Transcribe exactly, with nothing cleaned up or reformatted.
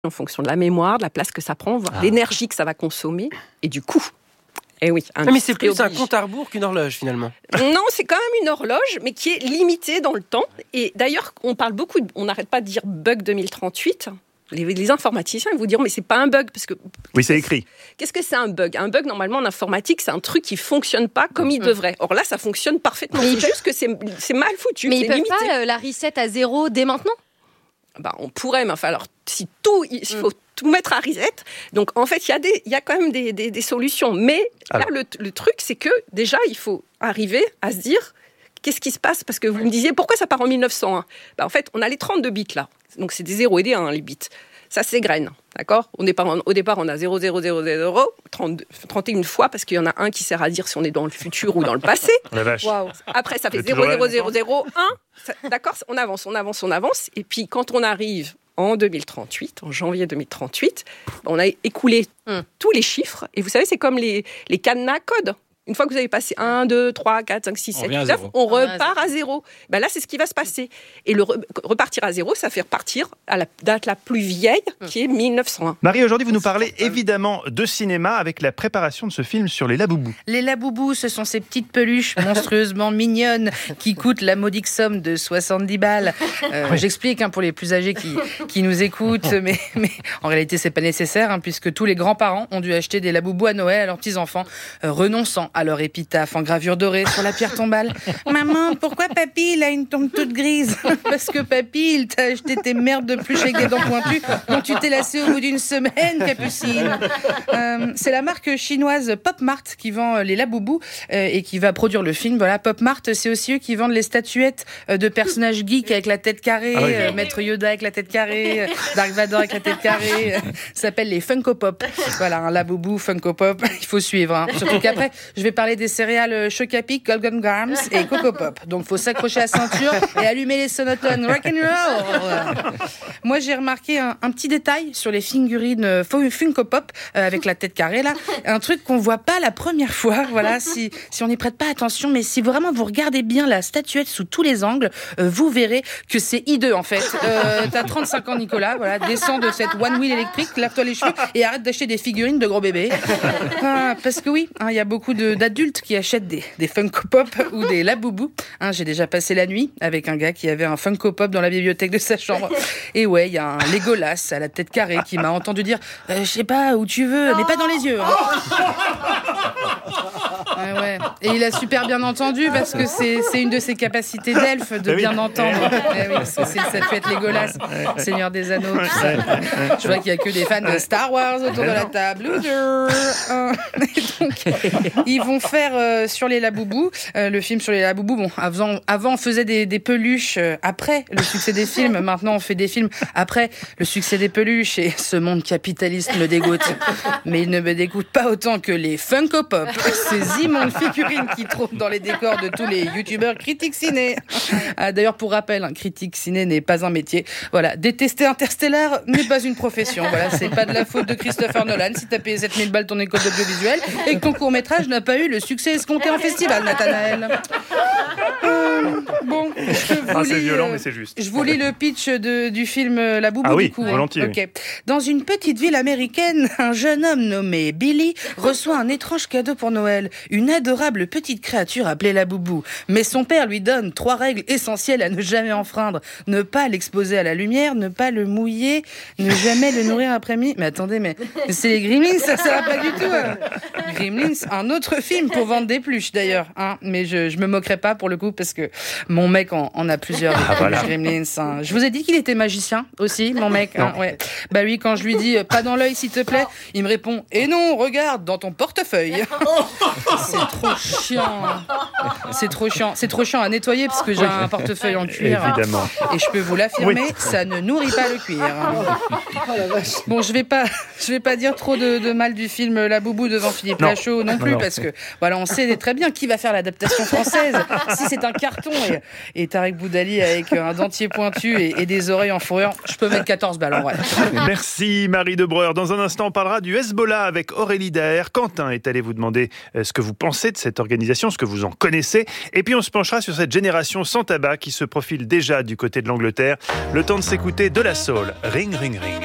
en fonction de la mémoire, de la place que ça prend, voire Ah. l'énergie que ça va consommer et du coût. Eh oui, un Ah, mais c'est plus oblige. un compte à rebours qu'une horloge finalement. Non, c'est quand même une horloge, mais qui est limitée dans le temps. Et d'ailleurs, on parle beaucoup, de, on n'arrête pas de dire bug deux mille trente-huit. Les, les informaticiens ils vous diront, mais c'est pas un bug parce que. Oui, c'est écrit. Qu'est-ce que c'est un bug ? Un bug, normalement, en informatique, c'est un truc qui fonctionne pas comme il devrait. Or là, ça fonctionne parfaitement. Mais C'est il peut- juste que c'est, c'est mal foutu. Mais c'est ils peuvent limité. pas euh, la reset à zéro dès maintenant ? Bah, on pourrait, mais enfin, alors, si tout, il faut tout mettre à reset. Donc, en fait, il y a des, il y a quand même des, des, des solutions. Mais Alors. là, le, le truc, c'est que déjà, il faut arriver à se dire, qu'est-ce qui se passe ? Parce que vous me disiez, pourquoi ça part en mille neuf cent un ? Bah, en fait, on a les trente-deux bits là. Donc, c'est des zéros et des un, les bits. Ça s'égrène, d'accord ? Au départ, on, au départ, on a zéro, zéro, zéro, zéro, trente, trente et une fois, parce qu'il y en a un qui sert à dire si on est dans le futur ou dans le passé. La vache. Waouh. Après, ça fait C'est zéro, toujours zéro, là, zéro, zéro, un. Ça- D'accord ? On avance, on avance, on avance. Et puis, quand on arrive en deux mille trente-huit, en janvier deux mille trente-huit, on a écoulé Mm. tous les chiffres. Et vous savez, c'est comme les, les cadenas codes. Une fois que vous avez passé un, deux, trois, quatre, cinq, six, On sept, revient à huit, neuf, zéro. on On revient à repart à zéro. Ben là, c'est ce qui va se passer. Et le re- repartir à zéro, ça fait repartir à la date la plus vieille, qui est mille neuf cent un. Marie, aujourd'hui, vous nous parlez évidemment de cinéma avec la préparation de ce film sur les Laboubous. Les Laboubous, ce sont ces petites peluches monstrueusement mignonnes qui coûtent la modique somme de soixante-dix balles. Euh, J'explique hein, pour les plus âgés qui, qui nous écoutent, mais, mais en réalité, c'est pas nécessaire hein, puisque tous les grands-parents ont dû acheter des Laboubous à Noël à leurs petits-enfants, euh, renonçant à leur épitaphe en gravure dorée sur la pierre tombale. Maman, pourquoi papy, il a une tombe toute grise ? Parce que papy, il t'a acheté tes merdes de pluche avec des dents pointues dont tu t'es lassé au bout d'une semaine, Capucine. Euh, c'est la marque chinoise Pop Mart qui vend euh, les Laboubous euh, et qui va produire le film. Voilà, Pop Mart, c'est aussi eux qui vendent les statuettes euh, de personnages geeks avec la tête carrée, Ah oui. euh, Maître Yoda avec la tête carrée, euh, Dark Vador avec la tête carrée. euh, ça s'appelle les Funko Pop. Voilà, un Laboubou Funko Pop, il faut suivre. Hein. Surtout qu'après, je vais parler des céréales Chocapic, Golden Grams et Coco Pop. Donc, faut s'accrocher à la ceinture et allumer les sonotones. Rock'n'roll. Moi, j'ai remarqué un, un petit détail sur les figurines euh, Funko Pop euh, avec la tête carrée là. Un truc qu'on voit pas la première fois. Voilà, si si on n'y prête pas attention, mais si vraiment vous regardez bien la statuette sous tous les angles, euh, vous verrez que c'est hideux en fait. Euh, t'as trente-cinq ans, Nicolas. Voilà, descends de cette one wheel électrique, lave-toi les cheveux et arrête d'acheter des figurines de gros bébés. Ah, parce que oui, hein, il y a beaucoup de, d'adultes qui achètent des, des Funko Pop ou des Laboubous. Hein, j'ai déjà passé la nuit avec un gars qui avait un Funko Pop dans la bibliothèque de sa chambre. Et ouais, il y a un Legolas à la tête carrée qui m'a entendu dire euh, je sais pas où tu veux, mais pas dans les yeux. Hein. Ouais, ouais. Et il a super bien entendu parce que c'est, c'est une de ses capacités d'elfe de Ah oui. bien entendre. Eh oui, parce que c'est, ça peut être Legolas, Seigneur des Anneaux, tout ça. Je vois qu'il y a que des fans de Star Wars autour de la table. Loser. Hein. Et donc, ils vont faire euh, sur les Laboubous, euh, le film sur les Laboubous. Bon, avant, avant on faisait des, des peluches euh, après le succès des films. Maintenant, on fait des films après le succès des peluches. Et ce monde capitaliste me dégoûte. Mais il ne me dégoûte pas autant que les Funko Pop, ces immondes figurines qui trônent dans les décors de tous les youtubeurs critiques ciné. Ah, d'ailleurs, pour rappel, un critique ciné n'est pas un métier. Voilà, détester Interstellar n'est pas une profession. Voilà, c'est pas de la faute de Christopher Nolan si t'as payé sept mille balles ton école d'audiovisuel et que ton court-métrage n'a pas eu le succès escompté en festival, Nathanaël. Euh, bon, je vous Ah, c'est lis, violent, euh, mais c'est juste. Je vous lis le pitch de, du film euh, La Boubou Ah oui, du coup. volontiers, Ok. Dans une petite ville américaine, un jeune homme nommé Billy reçoit un étrange cadeau pour Noël, une adorable petite créature appelée la Boubou. Mais son père lui donne trois règles essentielles à ne jamais enfreindre. Ne pas l'exposer à la lumière, ne pas le mouiller, ne jamais le nourrir après-midi. Mais attendez, mais mais c'est les Gremlins, ça, ça va pas du tout. Hein. Gremlins, un autre film pour vendre des pluches d'ailleurs. Hein. Mais je, je me moquerai pas pour le coup parce que mon mec en, en a plusieurs. Ah, voilà. Gremlins. Hein. Je vous ai dit qu'il était magicien aussi, mon mec. Hein, ouais. Bah oui, quand je lui dis euh, pas dans l'œil s'il te plaît, il me répond et non, regarde dans ton portefeuille. C'est trop chiant. C'est trop chiant. C'est trop chiant à nettoyer parce que j'ai un portefeuille en cuir. Évidemment. Et je peux vous l'affirmer, Oui. ça ne nourrit pas le cuir. Bon, je vais pas, je vais pas dire trop de, de mal du film La Boubou devant Philippe Non. Lachaud non plus Non, non. parce que voilà, on sait très bien qui va faire l'adaptation française. Si c'est un carton et, et Tarek Boudali avec un dentier pointu et, et des oreilles en fourrure, je peux mettre quatorze balles en vrai. Merci Marie Debreur. Dans un instant, on parlera du Hezbollah avec Aurélie Daher. Quentin est allé vous demander euh, ce que vous pensez de cette organisation, ce que vous en connaissez. Et puis on se penchera sur cette génération sans tabac qui se profile déjà du côté de l'Angleterre. Le temps de s'écouter de la soul. Ring, ring, ring.